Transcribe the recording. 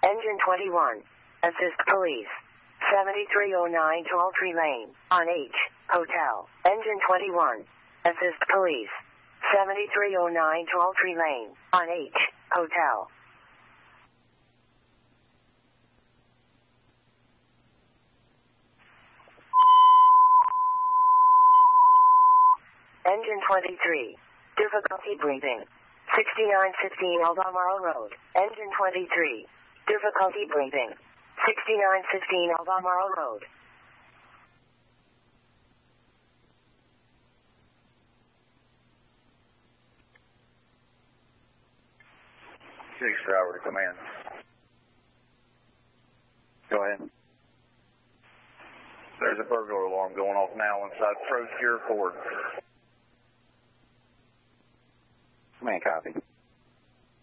Engine 21. Assist police. 7309 Talltree Lane. On H. Hotel. Engine 21. Assist police. 7309 Talltree Lane. On H. Hotel. Engine 23. Difficulty breathing. 6915 Albemarle Road. Engine 23. Difficulty breathing. 6915 Albemarle Road. 6 driver to command. Go ahead. There's a burglar alarm going off now inside Pro Secure Ford. Command copy.